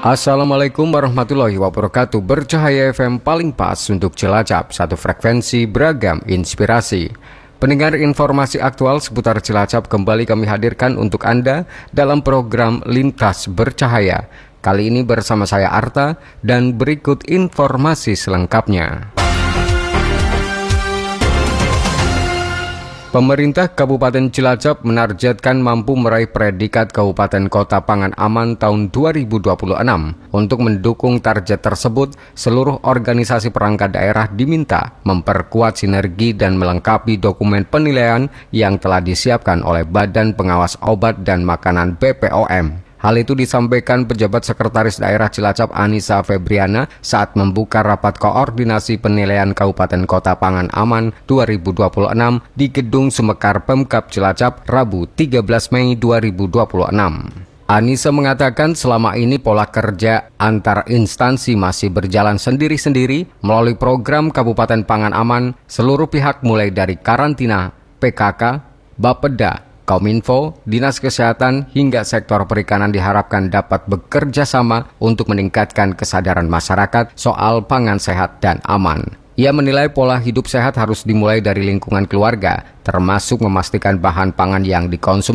Assalamualaikum warahmatullahi wabarakatuh. Bercahaya FM paling pas untuk Cilacap, satu frekuensi beragam inspirasi. Pendengar, informasi aktual seputar Cilacap kembali kami hadirkan untuk Anda dalam program Lintas Bercahaya. Kali ini bersama saya Arta dan berikut informasi selengkapnya. Pemerintah Kabupaten Cilacap menargetkan mampu meraih predikat Kabupaten Kota Pangan Aman tahun 2026. Untuk mendukung target tersebut, seluruh organisasi perangkat daerah diminta memperkuat sinergi dan melengkapi dokumen penilaian yang telah disiapkan oleh Badan Pengawas Obat dan Makanan BPOM. Hal itu disampaikan Pejabat Sekretaris Daerah Cilacap Anissa Febriana saat membuka rapat koordinasi penilaian Kabupaten Kota Pangan Aman 2026 di Gedung Sumekar Pemkab Cilacap Rabu 13 Mei 2026. Anissa mengatakan selama ini pola kerja antar instansi masih berjalan sendiri-sendiri melalui program Kabupaten Pangan Aman. Seluruh pihak mulai dari karantina, PKK, Bapeda, Kominfo, Dinas Kesehatan, hingga sektor perikanan diharapkan dapat bekerja sama untuk meningkatkan kesadaran masyarakat soal pangan sehat dan aman. Ia menilai pola hidup sehat harus dimulai dari lingkungan keluarga, termasuk memastikan bahan pangan yang dikonsumsi